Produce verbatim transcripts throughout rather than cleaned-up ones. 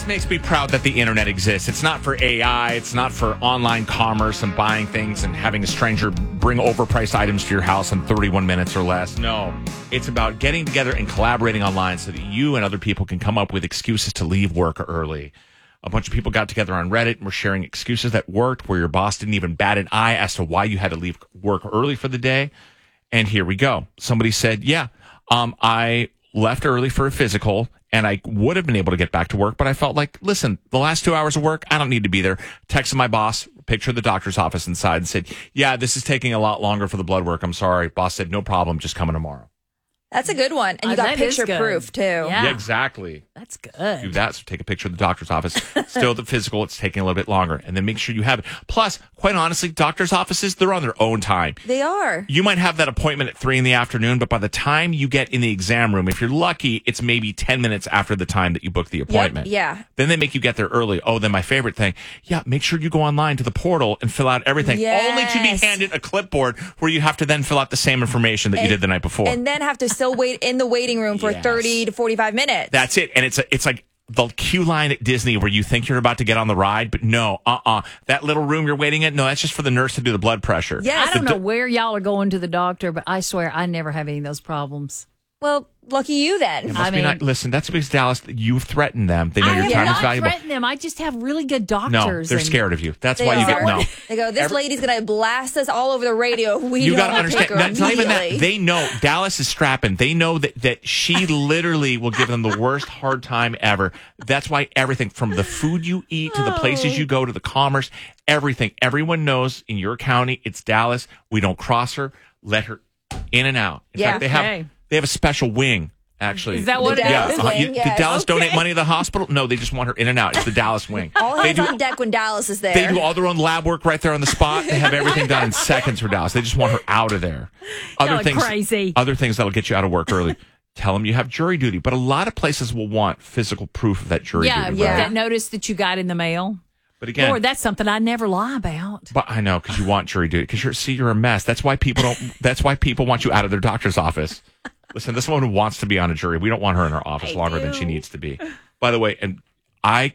just makes me proud that the internet exists. It's not for A I. It's not for online commerce and buying things and having a stranger bring overpriced items to your house in thirty-one minutes or less. No, it's about getting together and collaborating online so that you and other people can come up with excuses to leave work early. A bunch of people got together on Reddit and were sharing excuses that worked where your boss didn't even bat an eye as to why you had to leave work early for the day. And here we go. Somebody said, yeah, um, I left early for a physical and I would have been able to get back to work, but I felt like, listen, the last two hours of work, I don't need to be there. Texted my boss, picture of the doctor's office inside, and said, yeah, this is taking a lot longer for the blood work. I'm sorry. Boss said, no problem. Just coming tomorrow. That's a good one. And you Oh, got that is picture good. proof, too. Yeah. Yeah, exactly. That's good. Do that. So take a picture of the doctor's office. Still the physical, it's taking a little bit longer. And then make sure you have it. Plus, quite honestly, doctor's offices, they're on their own time. They are. You might have that appointment at three in the afternoon, but by the time you get in the exam room, if you're lucky, it's maybe ten minutes after the time that you book the appointment. yeah. Then they make you get there early. Oh, then my favorite thing. Yeah, make sure you go online to the portal and fill out everything. Yes. Only to be handed a clipboard where you have to then fill out the same information that you did the night before. And then have to still wait in the waiting room for Yes. thirty to forty-five minutes. That's it. And it's a, it's like the queue line at Disney where you think you're about to get on the ride, but no, uh-uh. That little room you're waiting in, no, that's just for the nurse to do the blood pressure. Yes. I don't The know do- where y'all are going to the doctor, but I swear I never have any of those problems. Well, lucky you then. Must I be mean- not, listen, that's because Dallas, you've threatened them. They know I your have time not is valuable. threatened them. I just have really good No, doctors. they're and- scared of you. That's They why you are. get no. They go, this Every- lady's going to blast us all over the radio. We You don't got to understand. pick her That's not even that. immediately. They know Dallas is strapping. They know that, that she literally will give them the worst hard time ever. That's why everything from the food you eat to the places you go to the commerce, everything. Everyone knows in your county, it's Dallas. We don't cross her. Let her in and out. In Yeah. fact, they Okay. have they have a special wing. Actually, Is that what The it Dallas is? uh-huh. wing, You- yes. Did Dallas Okay. donate money to the hospital? No, they just want her in and out. It's the Dallas wing. All They hands do on deck when Dallas is there. They do all their own lab work right there on the spot. They have everything done in seconds for Dallas. They just want her out of there. Other Y'all are things, crazy. other things that'll get you out of work early. Tell them you have jury duty, but a lot of places will want physical proof of that jury Yeah, duty. yeah. right? that notice that you got in the mail. But again, Lord, that's something I never lie about. but I know because you want jury duty because you're see you're a mess. That's why people don't. That's why people want you out of their doctor's office. Listen, this woman wants to be on a jury. We don't want her in our office I longer do. than she needs to be. By the way, and I,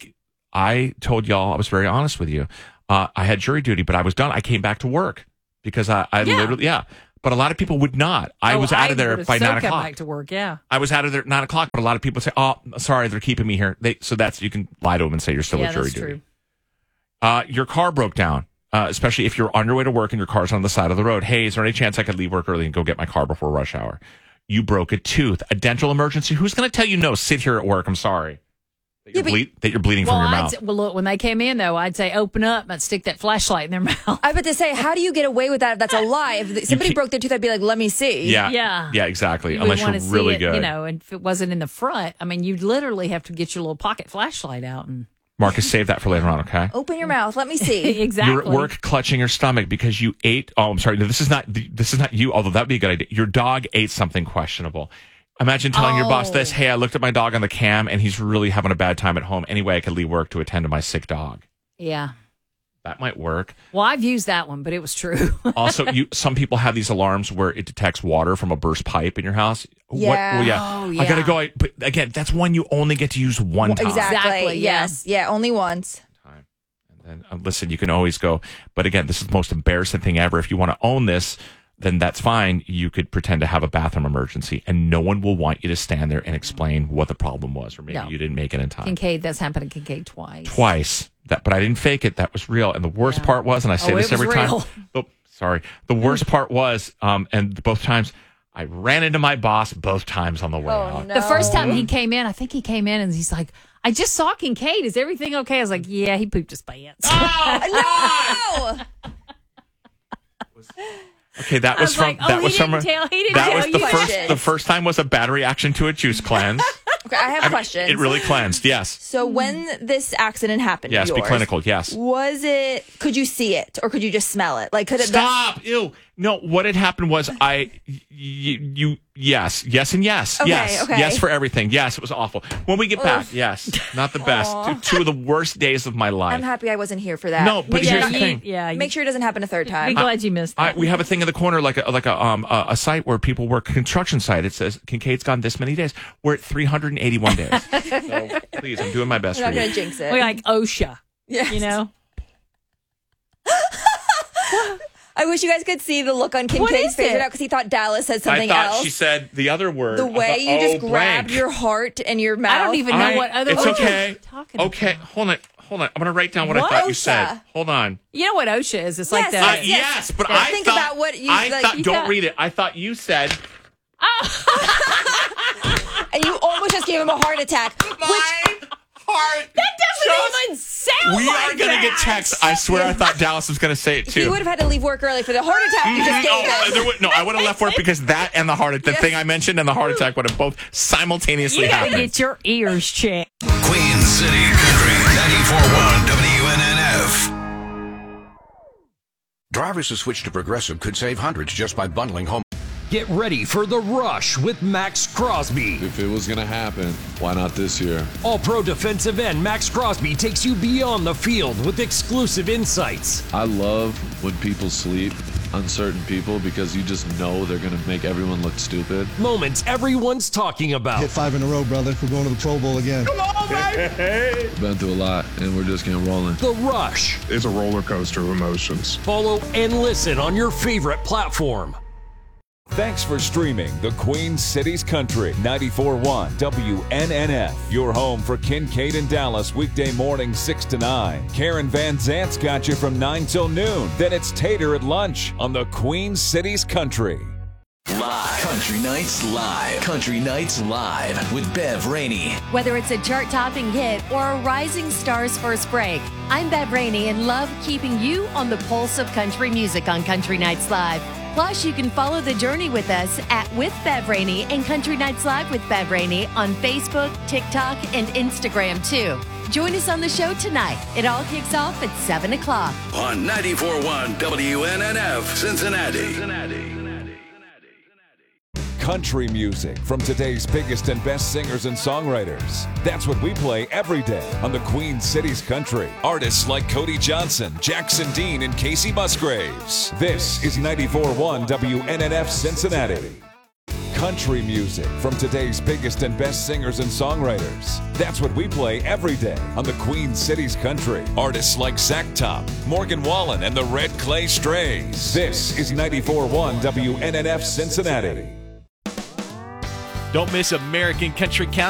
I told y'all I was very honest with you. Uh, I had jury duty, but I was done. I came back to work because I, I Yeah. literally, yeah. But a lot of people would not. I Oh, was out of there would've by so nine come o'clock. back to work, yeah. I was out of there at nine o'clock, but a lot of people say, "Oh, sorry, they're keeping me here." They so that's you can lie to them and say you're still Yeah, at jury that's duty. true. Uh, your car broke down, uh, especially if you're on your way to work and your car's on the side of the road. Hey, is there any chance I could leave work early and go get my car before rush hour? You broke a tooth, a dental emergency. Who's going to tell you no? Sit here at work. I'm sorry. That you're, Yeah, but- ble- that you're bleeding Well, from your I'd mouth. say, well, look, when they came in, though, I'd say open up and stick that flashlight in their mouth. I was about to say, how do you get away with that if that's a lie? If somebody can't- broke their tooth, I'd be like, let me see. yeah, Yeah. yeah, exactly. You Unless would you're wanna really see it, good. You know, and if it wasn't in the front, I mean, you'd literally have to get your little pocket flashlight out. and Marcus, save that for later on, okay? Open your mouth. Let me see. Exactly. You're at work clutching your stomach because you ate. Oh, I'm sorry. No, this is not. This is not you. Although that'd be a good idea. Your dog ate something questionable. Imagine telling your boss this. Oh. Hey, I looked at my dog on the cam and he's really having a bad time at home. Anyway, I could leave work to attend to my sick dog. Yeah. That might work. Well, I've used that one, but it was true. Also, you some people have these alarms where it detects water from a burst pipe in your house. What- Yeah. well, yeah. Oh, I gotta yeah. go. I, but again, that's one you only get to use one time. Exactly. Exactly, yeah. Yes. Yeah, only once. time. And then, uh, listen, you can always go. But again, this is the most embarrassing thing ever. If you want to own this, then that's fine. You could pretend to have a bathroom emergency, and no one will want you to stand there and explain what the problem was, or maybe No. you didn't make it in time. Kincaid, that's happened to Kincaid twice. Twice. That, but I didn't fake it. That was real. And the worst part was, and I say Oh, this it was every real. time. Oh, sorry. The worst part was, um, and both times, I ran into my boss both times on the way Oh, out. no. The first time he came in, I think he came in and he's like, I just saw Kincaid. Is everything okay? I was like, yeah, he pooped his pants. Oh, No! Okay, that I was, was from like, oh, that he was from didn't tell- he didn't that tell was the you. first the first time was a bad reaction to a juice cleanse. Okay, I have I mean, questions. it really cleansed. Yes. So when this accident happened, Yes, be yours, clinical. Yes. Was it? Could you see it, or could you just smell it? Like, could it? Stop. Ew. No, what had happened was I, y- you, yes, yes, and yes, Okay, yes, okay. yes for everything. Yes, it was awful. When we get back, yes, not the best. Two, two of the worst days of my life. I'm happy I wasn't here for that. No, but Make here's sure- the thing. Yeah, Make sure it doesn't happen a third Be time. glad you missed I, that. we have a thing in the corner, like a like a um a, a site where people work, construction site. It says Kincaid's gone this many days. We're at three hundred eighty-one days. So please, I'm doing my best We're not for you. going to jinx it. We're like OSHA, Yes. you know? I wish you guys could see the look on Kincaid's is face it? right now because he thought Dallas said I something thought else. she said the other word. the I way thought, you oh, just blank. grabbed your heart and your mouth. I don't even know I- what other It's words okay. you're talking Okay, about. hold on, hold on. I'm gonna write down what, What? I thought you said. OSHA. Hold on. You know what OSHA is? It's like Yes, the. Uh, yes. yes, but Yeah, I think thought, about what you- I like, thought. you Don't thought- read it. I thought you said. And you almost just gave him a heart attack. My heart. That doesn't even sound We like are gonna that. get texts. I swear, I thought Dallas was gonna say it too. He would have had to leave work early for the heart attack you just no, gave him. there would- no, I would have left work because that and the heart, the thing I mentioned and the heart attack would have both simultaneously You got to happened. get your ears checked. Queen City Country ninety-four point one W N N F. Drivers who switch to Progressive could save hundreds just by bundling home. Get ready for The Rush with Max Crosby. If it was going to happen, why not this year? All-Pro defensive end Max Crosby takes you beyond the field with exclusive insights. I love when people sleep on certain people because you just know they're going to make everyone look stupid. Moments everyone's talking about. Hit five in a row, brother. We're going to the Pro Bowl again. Been through a lot, and we're just getting rolling. The Rush. It's a roller coaster of emotions. Follow and listen on your favorite platform. Thanks for streaming the Queen Cities Country ninety-four point one W N N F. Your home for Kincaid and Dallas weekday morning six to nine. Karen Van Zant's got you from nine till noon. Then it's Tater at lunch on the Queen Cities Country. Live. Country Nights Live. Country Nights Live with Bev Rainey. Whether it's a chart-topping hit or a rising star's first break, I'm Bev Rainey and love keeping you on the pulse of country music on Country Nights Live. Plus, you can follow the journey with us at With Bev Rainey and Country Nights Live with Bev Rainey on Facebook, TikTok, and Instagram, too. Join us on the show tonight. It all kicks off at seven o'clock. On ninety-four point one W N N F, Cincinnati. Cincinnati. Country music from today's biggest and best singers and songwriters. That's what we play every day on the Queen Cities Country. Artists like Cody Johnson, Jackson Dean, and Casey Musgraves. This is ninety-four point one W N N F Cincinnati. Country music from today's biggest and best singers and songwriters. That's what we play every day on the Queen Cities Country. Artists like Zach Top, Morgan Wallen, and the Red Clay Strays. This is ninety-four point one W N N F Cincinnati. Don't miss American Country Countdown.